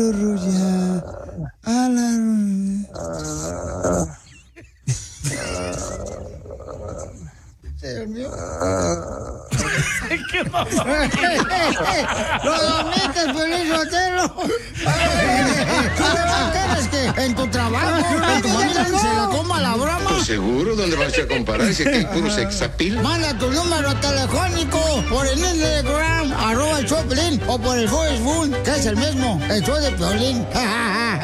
Rulla. A la Dios mío. ¿Qué pasó? ¡Lo domitas, Piolín Sotelo! ¿Tú quieres que en tu trabajo, en tu familia se la coma la broma? Pues seguro, ¿dónde vas a comparar? Si aquí hay puro sexapil. Manda tu número telefónico por el Instagram, @el show de Piolín, o por el Facebook, que es el mismo, el show de Piolín.